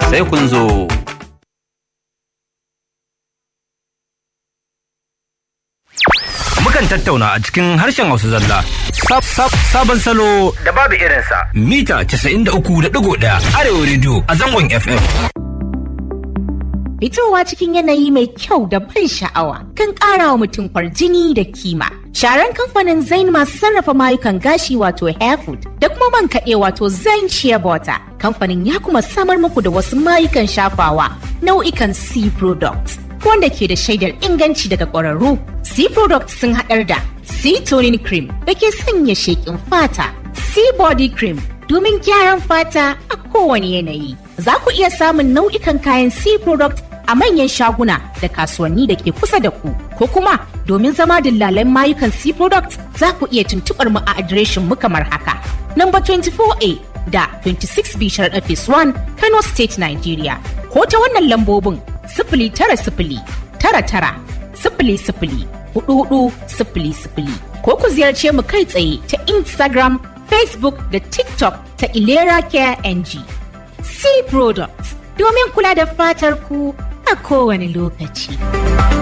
sai kun zo. Mukan tattauna a cikin harshen Hausa zalla. Sabon salo da babu irinsa. Mita 93.1 Arewa Radio a zangon FM. Fitowa cikin yanayi mai kyau da ban sha'awa kan ƙara wa mutum kwarjini da kima. Sharan kamfanin Zain masu sarrafa mayukan gashi wato Hairfood da kuma man kaɗe wato Zain Shea Butter. Kamfanin ya kuma samar muku da wasu mayukan shafawa nau'ikan C products wanda ke da shaidar inganci daga ƙwararru. C products sun haɗar da C toning cream da ke sanya sheƙin fata, C body cream domin gyaran fata a kowane yanayi. Za ku iya samun nau'ikan kayan C product a manyan shaguna da kasuwanni da ke kusa da ku, ko kuma domin zama dillalan mayukan C product za ku iya tuntuɓar mu a adireshin mu kamar haka. Number 24A da 26B Sharaɗa Phase 1 Kano State, Nigeria. Ko ta wannan lambobin 0909900004400 ko ku ziyarce mu kai tsaye ta Instagram, Facebook da TikTok ta Ilera Care NG. C Products domin kula da fatar ku a kowane lokaci.